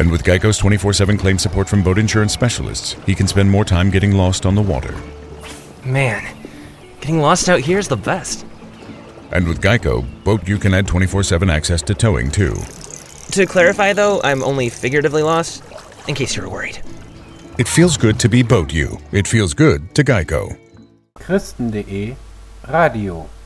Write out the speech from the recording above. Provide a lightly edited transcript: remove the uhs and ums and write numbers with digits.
And with Geico's 24/7 claim support from boat insurance specialists, he can spend more time getting lost on the water. Man, getting lost out here is the best. And with Geico, Boat U can add 24/7 access to towing, too. To clarify, though, I'm only figuratively lost, in case you were worried. It feels good to be Boat U. It feels good to Geico. Christen.de Radio